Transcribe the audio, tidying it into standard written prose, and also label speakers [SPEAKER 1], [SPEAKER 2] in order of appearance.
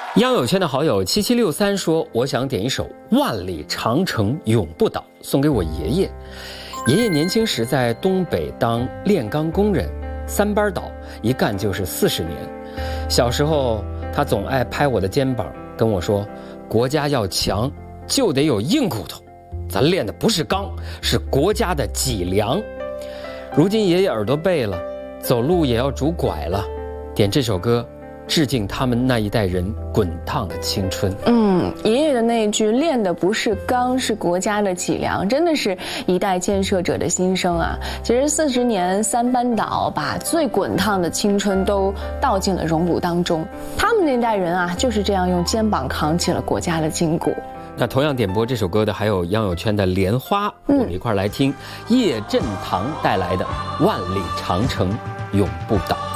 [SPEAKER 1] 央友圈的好友7763说：“我想点一首《万里长城永不倒》，送给我爷爷。爷爷年轻时在东北当炼钢工人，3班倒，一干就是40年。小时候，他总爱拍我的肩膀，跟我说：国家要强，就得有硬骨头。咱练的不是钢，是国家的脊梁。如今爷爷耳朵背了，走路也要拄拐了，点这首歌。”致敬他们那一代人滚烫的青春。
[SPEAKER 2] 爷爷的那一句"练的不是钢，是国家的脊梁"，真的是一代建设者的心声啊！其实40年3班倒，把最滚烫的青春都倒进了熔炉当中。他们那代人啊，就是这样用肩膀扛起了国家的筋骨。
[SPEAKER 1] 那同样点播这首歌的还有央友圈的莲花，我们一块来听叶振棠带来的《万里长城永不倒》。